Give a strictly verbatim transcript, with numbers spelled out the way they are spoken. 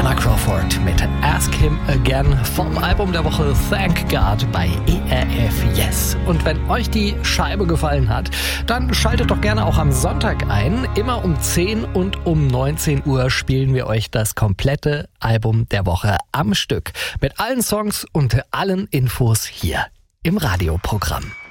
Joanna Crawford mit Ask Him Again vom Album der Woche Thank God bei E R F Yes. Und wenn euch die Scheibe gefallen hat, dann schaltet doch gerne auch am Sonntag ein. Immer um zehn und um neunzehn Uhr spielen wir euch das komplette Album der Woche am Stück. Mit allen Songs und allen Infos hier im Radioprogramm.